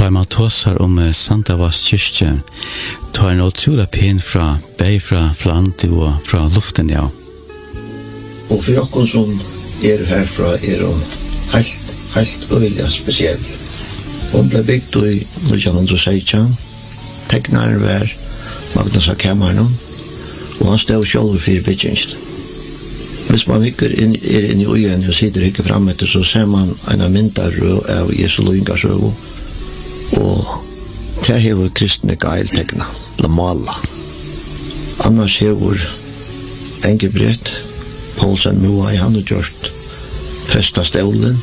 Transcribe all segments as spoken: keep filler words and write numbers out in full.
tar man tåsar om Santa Vas kyrkje, tar en utrolig pen fra, bei fra landet og fra luften, ja. Og for dere som er herfra, er hun helt, helt øyelig spesiell. Hun ble bygd i nitton seksten, teknaren var Magnus av Cameron, og han stod selv for byggingst. Hvis man ikke er inne i øyen og sitter ikke frem etter, så ser man en myndar av Jesu Lungas røv, og det hever kristne geil tegna, la mala. Annars hever Engelbrett, Paulsen Moai, han har gjort festa stålen,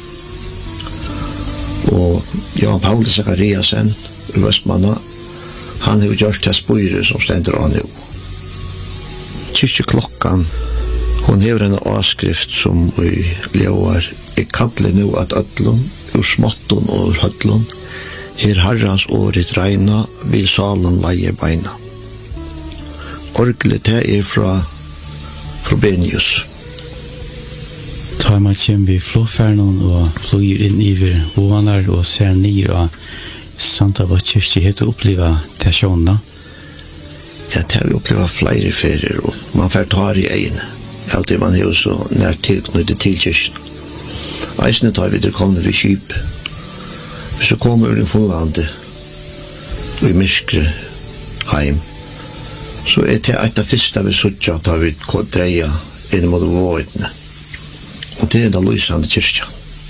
og Johan Paul Zakariasen, i Vestmanna, han har gjort det spøyre som stender an jo. Kyrkjeklokkan, hon hever en avskrift som vi lever, jeg kallar nu at ødlun, ur småttun og ur hødlun, her herrans året regna, vil salen leie beina. Orgelet det er fra Frobenius. Tar man kjem vi flåfernon og flyr inn iver vånar og ser nir av Santa Vas kyrkje, helt å oppleva det sjånda? Ja, det har vi oppleva flere ferier, og man får ta i egin. Ja, det man er så nært tilknyttet til kyrkjen. Eisne tar vi det kommende ved skip. Hvis vi kommer ur i Finlandet, og i myskre heim, så er det et av fyrsta vi suttja at vi dreia inn mot vågene. Og det er da lysande kyrkja.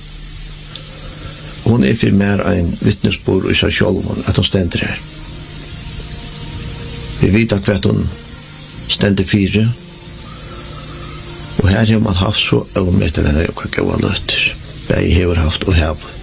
Hon er for mer ein vittnesbord i seg sjálvun at hon stender her. Vi vet at hvert hon stender fire, og her har man haft så øvmøtene og hva gav løtter. Begge hever haft og hev.